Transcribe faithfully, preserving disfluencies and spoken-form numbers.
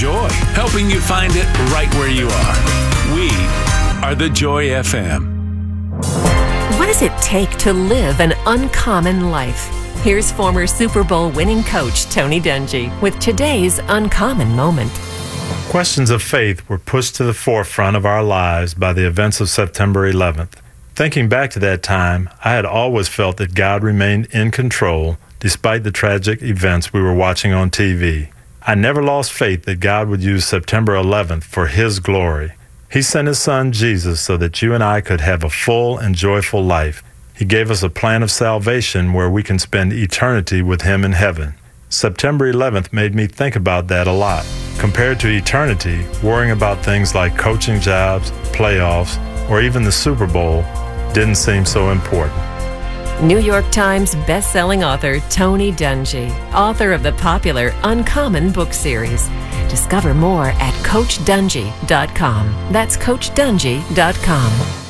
Joy, helping you find it right where you are. We are the Joy F M. What does it take to live an uncommon life? Here's former Super Bowl winning coach Tony Dungy with today's uncommon moment. Questions of faith were pushed to the forefront of our lives by the events of September eleventh. Thinking back to that time, I had always felt that God remained in control despite the tragic events we were watching on T V. I never lost faith that God would use September eleventh for His glory. He sent His Son Jesus so that you and I could have a full and joyful life. He gave us a plan of salvation where we can spend eternity with Him in heaven. September eleventh made me think about that a lot. Compared to eternity, worrying about things like coaching jobs, playoffs, or even the Super Bowl didn't seem so important. New York Times best-selling author Tony Dungy, author of the popular Uncommon book series. Discover more at coach dungy dot com. That's coach dungy dot com.